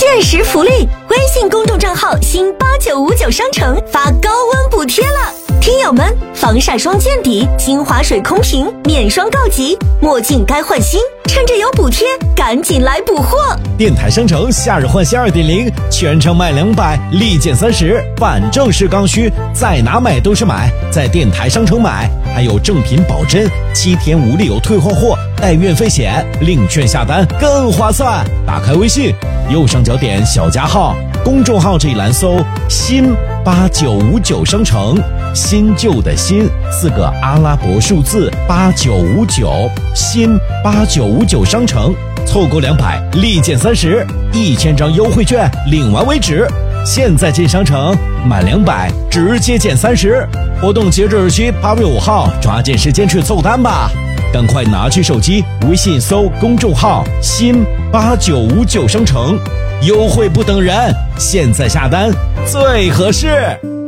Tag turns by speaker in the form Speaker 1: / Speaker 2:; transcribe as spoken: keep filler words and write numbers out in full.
Speaker 1: 限时福利，微信公众账号新八九五九商城发高温补贴了。听友们，防晒霜见底，精华水空瓶面霜告急，墨镜该换新，趁着有补贴，赶紧来补货！
Speaker 2: 电台商城夏日换新 二点零， 全场卖两百，立减三十，反正是刚需，在哪买都是买，在电台商城买，还有正品保真，七天无理由退换货，带运费险，领券下单更划算。打开微信，右上角点小加号，公众号这一栏搜新八九五九商城，新旧的新四个阿拉伯数字八九五九，新八九五九商城，凑够两百立减三十，一千张优惠券领完为止。现在进商城，满两百直接减三十，活动截止日期八月五号，抓紧时间去凑单吧！赶快拿起手机，微信搜公众号新八九五九商城，优惠不等人，现在下单最合适。